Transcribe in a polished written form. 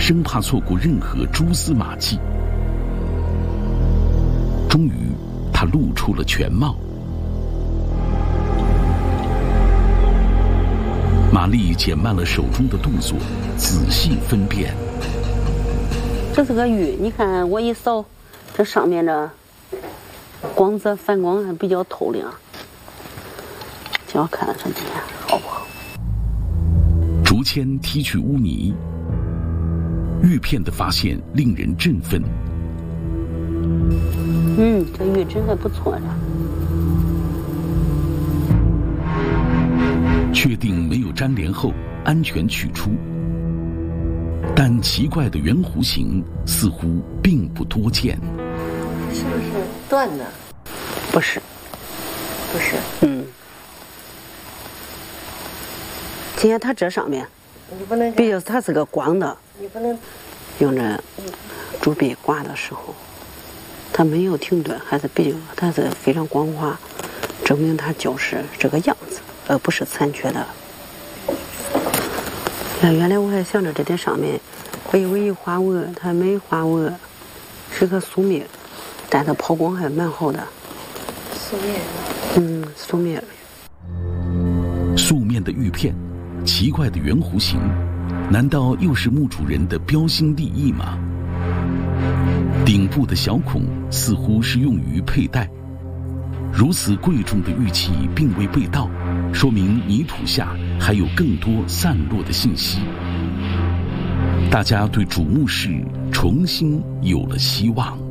生怕错过任何蛛丝马迹。终于，他露出了全貌。玛丽减慢了手中的动作，仔细分辨。 这是个玉，你看我一扫，这上面的光泽反光还比较透亮，就要看这底下好不好。 竹签剔去污泥，玉片的发现令人振奋。 这玉质还不错的。 确定没有粘连后，安全取出。但奇怪的圆弧形似乎并不多见。 是不是断的？ 不是， 不是。 今天它这上面， 你不能， 毕竟它是个光的， 你不能用着竹篦刮的时候，它没有停顿，还是比较，它是非常光滑，证明它就是这个样子，而不是残缺的。原来我还想着这点上面微微花纹，它没花纹，是个素面，但它抛光还蛮好的。 素面。 素面。 素面的玉片，奇怪的圆弧形，难道又是墓主人的标新立异吗？顶部的小孔似乎是用于佩戴。如此贵重的玉器并未被盗，说明泥土下还有更多散落的信息。大家对主墓室重新有了希望。